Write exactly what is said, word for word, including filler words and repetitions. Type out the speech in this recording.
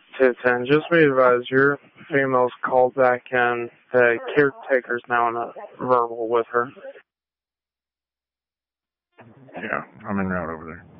ten ten, just be advised, your female's called back in. The caretaker's now in a verbal with her. Yeah, I'm en route over there.